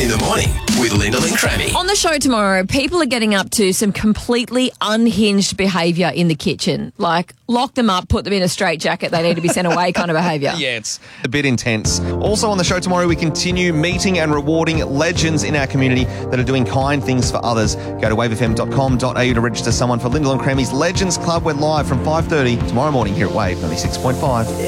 in the morning with Lyndall and Crammy. On the show tomorrow, people are getting up to some completely unhinged behaviour in the kitchen. Like, lock them up, put them in a straitjacket, they need to be sent away kind of behaviour. Yeah, it's a bit intense. Also on the show tomorrow, we continue meeting and rewarding legends in our community that are doing kind things for others. Go to wavefm.com.au to register someone for Lyndall and Crammy's Legends Club. We're live from 5:30 tomorrow morning here at Wave 96.5.